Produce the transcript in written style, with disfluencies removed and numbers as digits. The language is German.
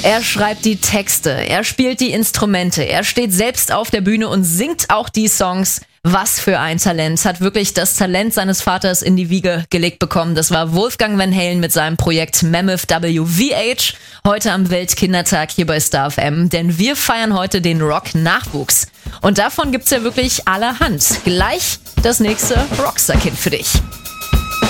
Er schreibt die Texte, er spielt die Instrumente, er steht selbst auf der Bühne und singt auch die Songs. Was für ein Talent. Hat wirklich das Talent seines Vaters in die Wiege gelegt bekommen. Das war Wolfgang Van Halen mit seinem Projekt Mammoth WVH. Heute am Weltkindertag hier bei Star FM. Denn wir feiern heute den Rock-Nachwuchs. Und davon gibt's ja wirklich allerhand. Gleich das nächste Rockstar-Kind für dich.